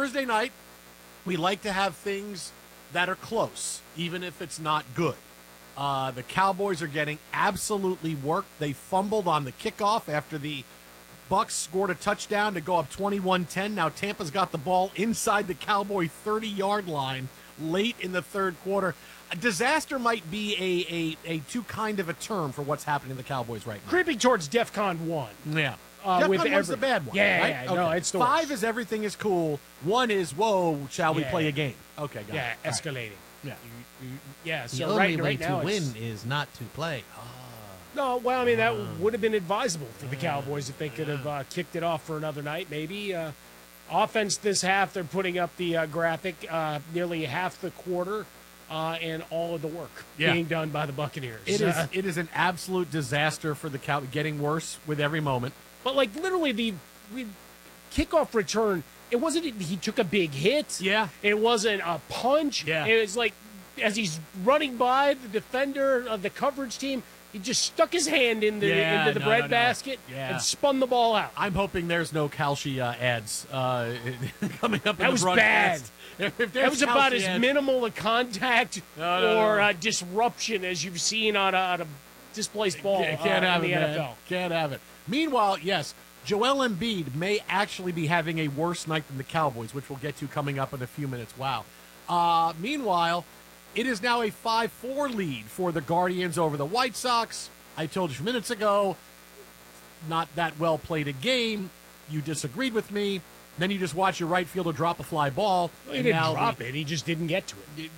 Thursday night, we like to have things that are close, even if it's not good. The Cowboys are getting absolutely worked. They fumbled on the kickoff after the Bucs scored a touchdown to go up 21-10. Now Tampa's got the ball inside the Cowboy 30-yard line late in the third quarter. A disaster might be a too kind of a term for what's happening to the Cowboys right now. Creeping towards DEFCON 1. Yeah. With DEFCON 1's the bad one. Yeah, right? yeah, Okay. no, it's the 5 worst. is everything is cool. 1 is, whoa, shall we Yeah. play a game? Okay, got Yeah, it. All right. escalating. Yeah. Yeah, The so only way right to now win it's- is not to play. No, well, I mean, that would have been advisable for the Cowboys if they could have kicked it off for another night, maybe. Offense this half, they're putting up the graphic, nearly half the quarter and all of the work being done by the Buccaneers. It is an absolute disaster for the Cowboys, getting worse with every moment. But, like, literally, the kickoff return, it wasn't he took a big hit. Yeah. It wasn't a punch. Yeah. It was like, as he's running by the defender of the coverage team, he just stuck his hand into the bread basket and spun the ball out. I'm hoping there's no Kalshi ads coming up in That the was broadcast. bad. If That was about Kalshi as ads- minimal a contact No. or disruption as you've seen on a displaced ball Can't have in the it, man. NFL. Can't have it. Meanwhile, yes, Joel Embiid may actually be having a worse night than the Cowboys, which we'll get to coming up in a few minutes. Wow. Meanwhile, it is now a 5-4 lead for the Guardians over the White Sox. I told you a few minutes ago, not that well played a game. You disagreed with me. Then you just watch your right fielder drop a fly ball. He and didn't now drop it. He just didn't get to it.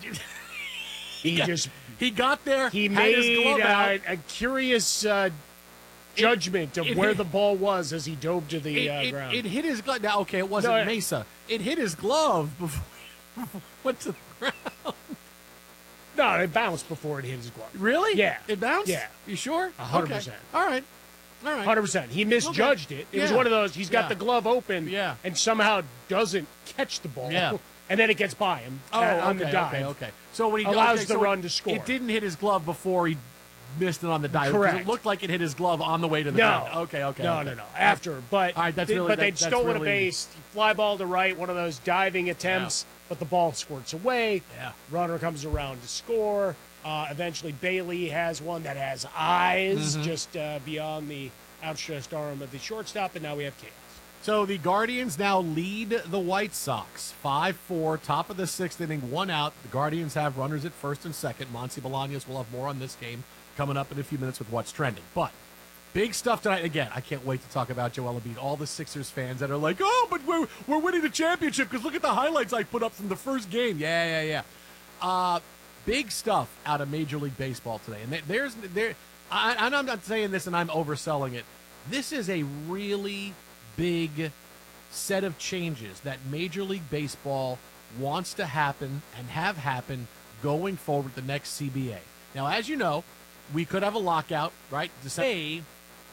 He got there. He had his glove made out. a curious judgment of where the ball was as he dove to the ground. It hit his glove. Now, okay, it wasn't No, Mesa. It hit his glove before it went to the ground. No, it bounced before it hit his glove. Really? Yeah. It bounced? Yeah. You sure? 100%. Okay. All right. 100%. He misjudged it. It was Yeah. one of those, he's got Yeah. the glove open Yeah. and somehow doesn't catch the ball. Yeah. And then it gets by him on the dive. Okay. So when he Allows the so run to score. It didn't hit his glove before he missed it on the dive. Correct. It looked like it hit his glove on the way to the No. ground. Okay. No. After. But, All right, that's they, really- but they'd that- that's stolen really- a base, fly ball to right, one of those diving attempts, but the ball squirts away. Yeah. Runner comes around to score. Eventually, Bailey has one that has eyes Mm-hmm. just beyond the outstretched arm of the shortstop, and now we have chaos. So the Guardians now lead the White Sox 5-4, top of the sixth inning, 1 out. The Guardians have runners at first and second. Monty Bolaños will have more on this game coming up in a few minutes with what's trending. But big stuff tonight. Again, I can't wait to talk about Joel Embiid. All the Sixers fans that are like, oh, but we're winning the championship because look at the highlights I put up from the first game. Yeah. Big stuff out of Major League Baseball today. And I'm not saying this and I'm overselling it. This is a really big set of changes that Major League Baseball wants to happen and have happen going forward with the next CBA. Now, as you know, we could have a lockout, right? To say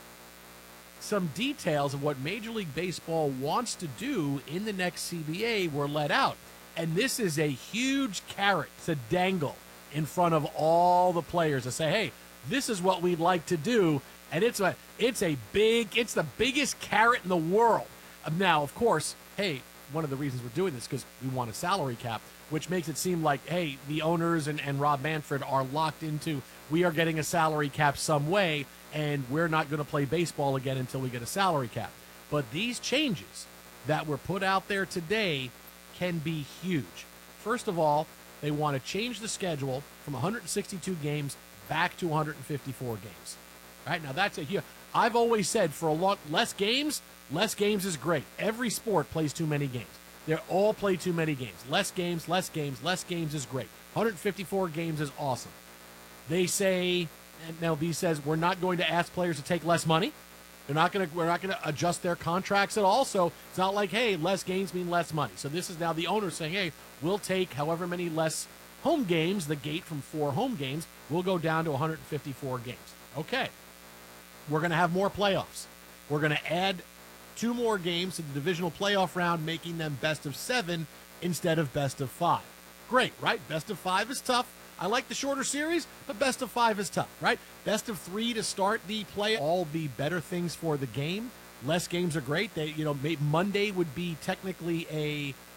some details of what Major League Baseball wants to do in the next CBA were let out. And this is a huge carrot to dangle in front of all the players to say, hey, this is what we'd like to do. And it's the biggest carrot in the world. Now, of course, hey, one of the reasons we're doing this is because we want a salary cap, which makes it seem like, hey, the owners and Rob Manfred are locked into, we are getting a salary cap some way, and we're not going to play baseball again until we get a salary cap. But these changes that were put out there today can be huge. First of all, they want to change the schedule from 162 games back to 154 games. All right, now that's a huge. I've always said for a lot less games is great. Every sport plays too many games. They all play too many games. Less games is great. 154 games is awesome. They say, and MLB says, we're not going to ask players to take less money. We're not going to adjust their contracts at all. So it's not like, hey, less games mean less money. So this is now the owner saying, hey, we'll take however many less home games, the gate from 4 home games, we'll go down to 154 games. Okay. We're going to have more playoffs. We're going to add 2 more games to the divisional playoff round, making them best of 7 instead of best of 5. Great, right? Best of 5 is tough. I like the shorter series, but best of 5 is tough, right? Best of 3 to start the play. All the better things for the game. Less games are great. Monday would be technically a